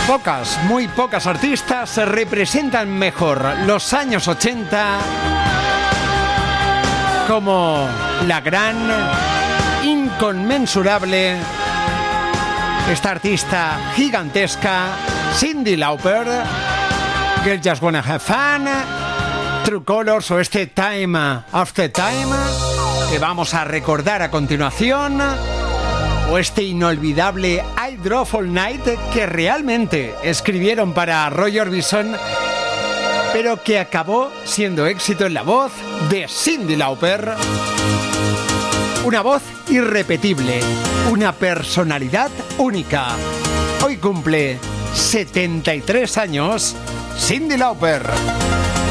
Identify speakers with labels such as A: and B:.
A: Muy pocas artistas se representan mejor los años 80 como la gran, inconmensurable, esta artista gigantesca, Cyndi Lauper, Girls Just Wanna Have Fun, True Colors o este Time After Time que vamos a recordar a continuación, o este inolvidable I Drove All Night que realmente escribieron para Roy Orbison, pero que acabó siendo éxito en la voz de Cyndi Lauper. Una voz irrepetible, una personalidad única. Hoy cumple 73 años Cyndi Lauper.